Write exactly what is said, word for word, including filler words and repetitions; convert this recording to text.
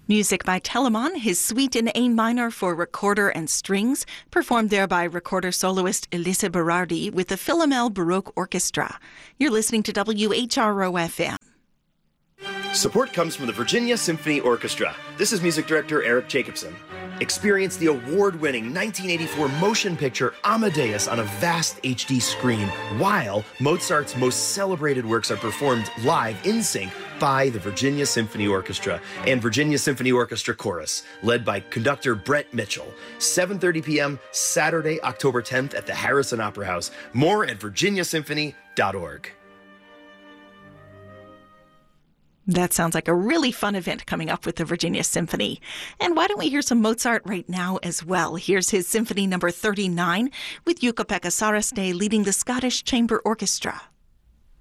Music by Telemann, his suite in A minor for recorder and strings, performed there by recorder soloist Elise Berardi with the Philomel Baroque Orchestra. You're listening to W H R O F M. Support comes from the Virginia Symphony Orchestra. This is music director Eric Jacobson. Experience the award-winning nineteen eighty-four motion picture Amadeus on a vast H D screen, while Mozart's most celebrated works are performed live in sync by the Virginia Symphony Orchestra and Virginia Symphony Orchestra Chorus, led by conductor Brett Mitchell. seven thirty p.m. Saturday, October tenth at the Harrison Opera House. More at virginia symphony dot org. That sounds like a really fun event coming up with the Virginia Symphony. And why don't we hear some Mozart right now as well? Here's his Symphony number thirty-nine with Jukka-Pekka Saraste leading the Scottish Chamber Orchestra.